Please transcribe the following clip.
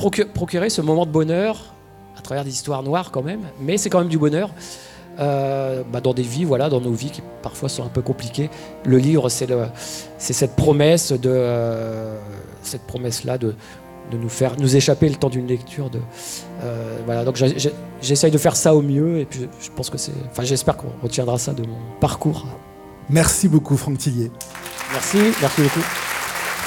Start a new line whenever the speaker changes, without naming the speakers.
procurer ce moment de bonheur à travers des histoires noires quand même, mais c'est quand même du bonheur. Dans des vies, dans nos vies qui parfois sont un peu compliquées. Le livre, c'est cette promesse cette promesse-là de nous échapper le temps d'une lecture. Donc j'essaye de faire ça au mieux, et puis je pense que j'espère qu'on retiendra ça de mon parcours.
Merci beaucoup, Franck Thillier.
Merci beaucoup.